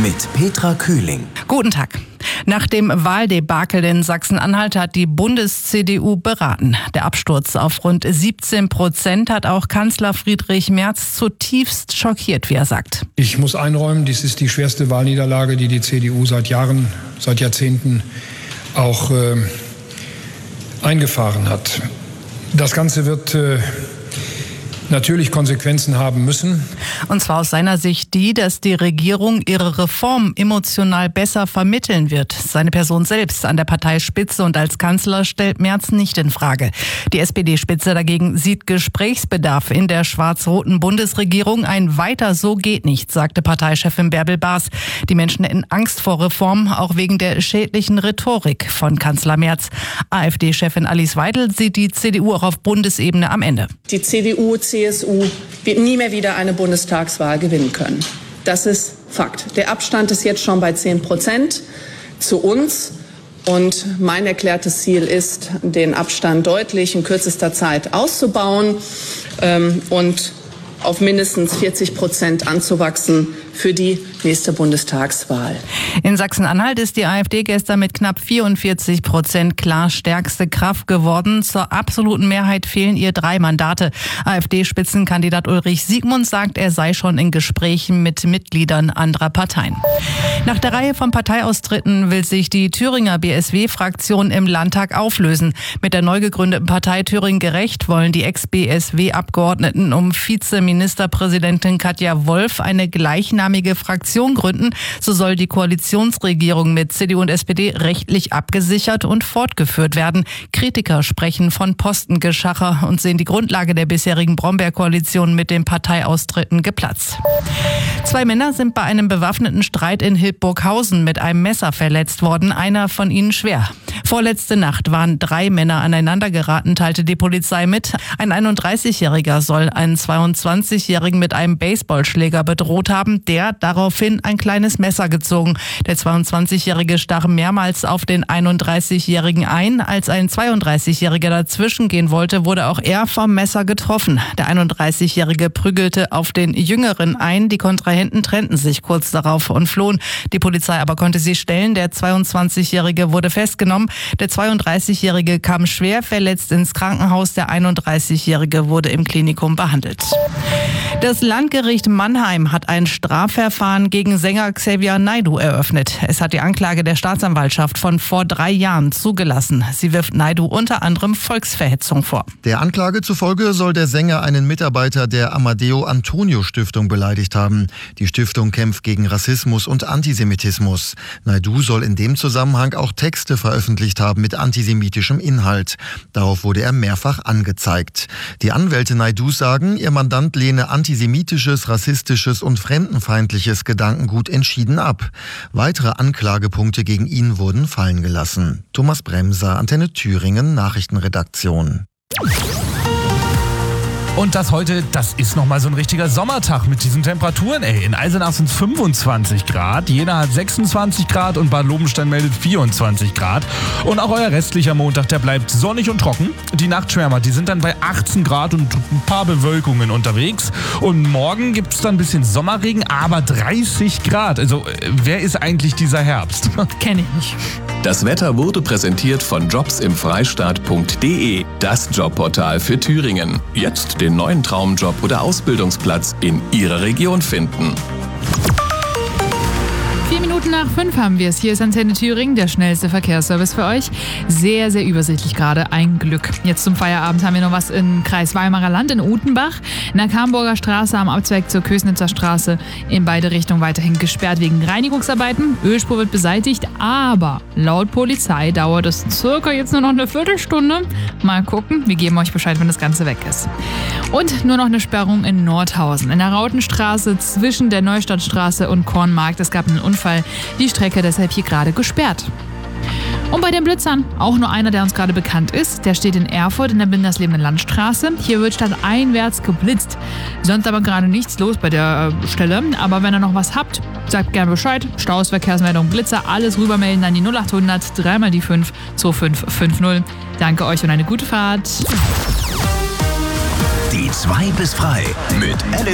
mit Petra Kühling. Guten Tag. Nach dem Wahldebakel in Sachsen-Anhalt hat die Bundes-CDU beraten. Der Absturz auf rund 17% hat auch Kanzler Friedrich Merz zutiefst schockiert, wie er sagt. Ich muss einräumen, dies ist die schwerste Wahlniederlage, die die CDU seit Jahrzehnten auch eingefahren hat. Das Ganze wird natürlich Konsequenzen haben müssen. Und zwar aus seiner Sicht die, dass die Regierung ihre Reform emotional besser vermitteln wird. Seine Person selbst an der Parteispitze und als Kanzler stellt Merz nicht in Frage. Die SPD-Spitze dagegen sieht Gesprächsbedarf in der schwarz-roten Bundesregierung. Ein Weiter so geht nicht, sagte Parteichefin Bärbel Baas. Die Menschen hätten Angst vor Reformen, auch wegen der schädlichen Rhetorik von Kanzler Merz. AfD-Chefin Alice Weidel sieht die CDU auch auf Bundesebene am Ende. Die CDU, CSU wird nie mehr wieder eine Bundestagswahl gewinnen können. Das ist Fakt. Der Abstand ist jetzt schon bei 10% zu uns. Und mein erklärtes Ziel ist, den Abstand deutlich in kürzester Zeit auszubauen und auf mindestens 40% anzuwachsen für die nächste Bundestagswahl. In Sachsen-Anhalt ist die AfD gestern mit knapp 44% klar stärkste Kraft geworden. Zur absoluten Mehrheit fehlen ihr 3 Mandate. AfD-Spitzenkandidat Ulrich Siegmund sagt, er sei schon in Gesprächen mit Mitgliedern anderer Parteien. Nach der Reihe von Parteiaustritten will sich die Thüringer BSW-Fraktion im Landtag auflösen. Mit der neu gegründeten Partei Thüringen gerecht wollen die Ex-BSW-Abgeordneten um Vizeministerpräsidentin Katja Wolf eine gleichnamige Fraktion gründen. So soll die Koalitionsregierung mit CDU und SPD rechtlich abgesichert und fortgeführt werden. Kritiker sprechen von Postengeschacher und sehen die Grundlage der bisherigen Brombeer-Koalition mit den Parteiaustritten geplatzt. 2 Männer sind bei einem bewaffneten Streit in Hildburghausen mit einem Messer verletzt worden, einer von ihnen schwer. Vorletzte Nacht waren 3 Männer aneinandergeraten, teilte die Polizei mit. Ein 31-Jähriger soll einen 22-Jährigen mit einem Baseballschläger bedroht haben, der daraufhin ein kleines Messer gezogen. Der 22-Jährige stach mehrmals auf den 31-Jährigen ein. Als ein 32-Jähriger dazwischen gehen wollte, wurde auch er vom Messer getroffen. Der 31-Jährige prügelte auf den Jüngeren ein. Die Kontrahenten trennten sich kurz darauf und flohen. Die Polizei aber konnte sie stellen. Der 22-Jährige wurde festgenommen. Der 32-Jährige kam schwer verletzt ins Krankenhaus. Der 31-Jährige wurde im Klinikum behandelt. Das Landgericht Mannheim hat ein Strafverfahren gegen Sänger Xavier Naidoo eröffnet. Es hat die Anklage der Staatsanwaltschaft von vor 3 Jahren zugelassen. Sie wirft Naidoo unter anderem Volksverhetzung vor. Der Anklage zufolge soll der Sänger einen Mitarbeiter der Amadeo Antonio Stiftung beleidigt haben. Die Stiftung kämpft gegen Rassismus und Antisemitismus. Naidoo soll in dem Zusammenhang auch Texte veröffentlicht haben mit antisemitischem Inhalt. Darauf wurde er mehrfach angezeigt. Die Anwälte Naidoos sagen, ihr Mandant lehne antisemitisches, rassistisches und fremdenfeindliches Gedankengut entschieden ab. Weitere Anklagepunkte gegen ihn wurden fallen gelassen. Thomas Bremser, Antenne Thüringen, Nachrichtenredaktion. Und das heute, das ist nochmal so ein richtiger Sommertag mit diesen Temperaturen. In Eisenach sind es 25 Grad, Jena hat 26 Grad und Bad Lobenstein meldet 24 Grad. Und auch euer restlicher Montag, der bleibt sonnig und trocken. Die Nachtschwärmer, die sind dann bei 18 Grad und ein paar Bewölkungen unterwegs. Und morgen gibt es dann ein bisschen Sommerregen, aber 30 Grad. Also wer ist eigentlich dieser Herbst? Kenne ich nicht. Das Wetter wurde präsentiert von jobsimfreistaat.de, das Jobportal für Thüringen. Jetzt den neuen Traumjob oder Ausbildungsplatz in Ihrer Region finden. 4:05 haben wir es. Hier ist Antenne Thüringen, der schnellste Verkehrsservice für euch. Sehr, sehr übersichtlich gerade. Ein Glück. Jetzt zum Feierabend haben wir noch was im Kreis Weimarer Land in Utenbach. In der Kamburger Straße am Abzweig zur Kösnitzer Straße in beide Richtungen weiterhin gesperrt wegen Reinigungsarbeiten. Ölspur wird beseitigt, aber laut Polizei dauert es circa jetzt nur noch eine Viertelstunde. Mal gucken. Wir geben euch Bescheid, wenn das Ganze weg ist. Und nur noch eine Sperrung in Nordhausen. In der Rautenstraße zwischen der Neustadtstraße und Kornmarkt. Es gab einen Unfall. Die Strecke deshalb hier gerade gesperrt. Und bei den Blitzern auch nur einer, der uns gerade bekannt ist. Der steht in Erfurt in der Binderslebenden Landstraße. Hier wird stadteinwärts geblitzt. Sonst aber gerade nichts los bei der Stelle. Aber wenn ihr noch was habt, sagt gerne Bescheid. Staus, Verkehrsmeldung, Blitzer, alles rübermelden an die 0800 3 mal die 5 2550. Danke euch und eine gute Fahrt. Die 2 bis frei mit